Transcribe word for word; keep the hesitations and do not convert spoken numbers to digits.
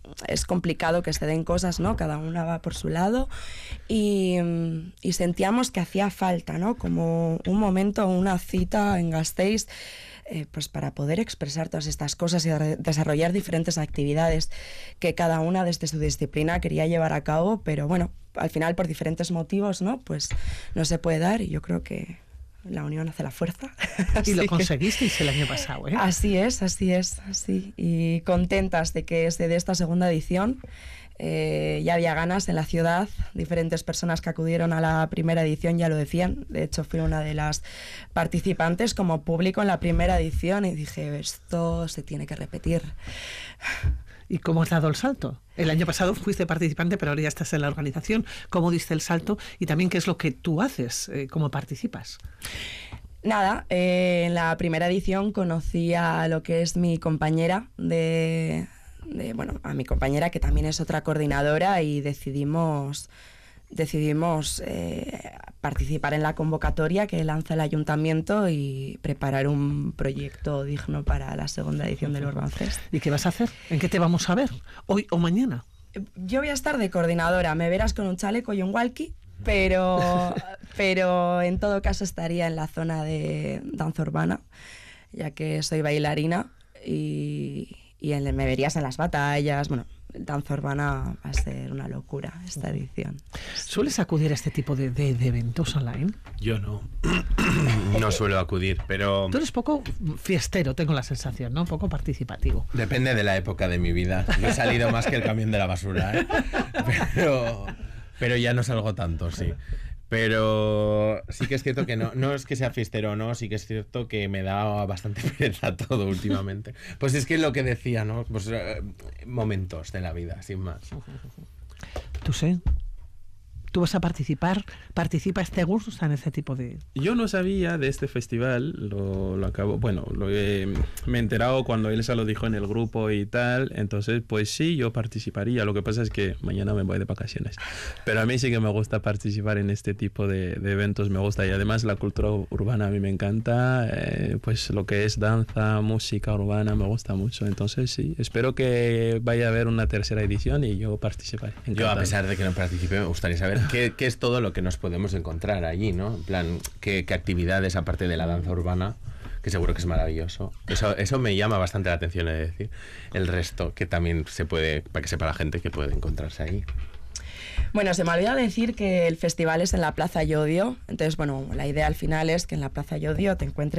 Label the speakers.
Speaker 1: es complicado que se den cosas, ¿no? Cada una va por su lado y, y sentíamos que hacía falta, ¿no? Como un momento, una cita en Gasteiz, eh, pues para poder expresar todas estas cosas y re- desarrollar diferentes actividades que cada una desde su disciplina quería llevar a cabo, pero bueno, al final por diferentes motivos, ¿no? Pues no se puede dar y yo creo que la unión hace la fuerza.
Speaker 2: Y lo
Speaker 1: Así que-
Speaker 2: conseguisteis el año pasado, ¿eh?
Speaker 1: Así es, así es, así. Y contentas de que se dé esta segunda edición. Eh, ya había ganas en la ciudad, diferentes personas que acudieron a la primera edición ya lo decían. De hecho, fui una de las participantes como público en la primera edición y dije, esto se tiene que repetir.
Speaker 2: ¿Y cómo has dado el salto? El año pasado fuiste participante, pero ahora ya estás en la organización. ¿Cómo diste el salto? Y también, ¿qué es lo que tú haces? Eh, ¿Cómo participas?
Speaker 1: Nada, eh, en la primera edición conocí a lo que es mi compañera de, de, bueno, a mi compañera que también es otra coordinadora y decidimos, decidimos eh, participar en la convocatoria que lanza el ayuntamiento y preparar un proyecto digno para la segunda edición del Urban Fest.
Speaker 2: ¿Y qué vas a hacer? ¿En qué te vamos a ver? ¿Hoy o mañana?
Speaker 1: Yo voy a estar de coordinadora, me verás con un chaleco y un walkie, pero, pero en todo caso estaría en la zona de danza urbana, ya que soy bailarina y, y en, me verías en las batallas. Bueno, danza urbana va a ser una locura esta edición.
Speaker 2: ¿Sueles acudir a este tipo de, de, de eventos online?
Speaker 3: Yo no. No suelo acudir, pero...
Speaker 2: Tú eres poco fiestero, tengo la sensación, ¿no? Un poco participativo.
Speaker 3: Depende de la época de mi vida. Me he salido más que el camión de la basura, ¿eh? Pero, pero ya no salgo tanto, sí. Pero sí que es cierto que no, no es que sea fiestero o no, sí que es cierto que me da bastante pereza todo últimamente. Pues es que es lo que decía, ¿no? Pues eh, momentos de la vida, sin más.
Speaker 2: ¿Tú sé? ¿Tú vas a participar? ¿Participas? ¿Te gustan este tipo de...?
Speaker 4: Yo no sabía de este festival, lo, lo acabo, bueno, lo he, me he enterado cuando Elsa lo dijo en el grupo y tal, entonces pues sí, yo participaría. Lo que pasa es que mañana me voy de vacaciones, pero a mí sí que me gusta participar en este tipo de, de eventos, me gusta, y además la cultura urbana a mí me encanta, eh, pues lo que es danza, música urbana me gusta mucho, entonces sí, espero que vaya a haber una tercera edición y yo participaré.
Speaker 3: Yo, a pesar de que no participe, me gustaría saber ¿Qué, ¿Qué es todo lo que nos podemos encontrar allí, ¿no? En plan, ¿qué, qué actividades, aparte de la danza urbana, que seguro que es maravilloso? Eso, eso me llama bastante la atención, es decir, el resto que también se puede, para que sepa la gente que puede encontrarse ahí.
Speaker 1: Bueno, se me olvidó decir que el festival es en la Plaza Llodio, entonces, bueno, la idea al final es que en la Plaza Llodio te encuentres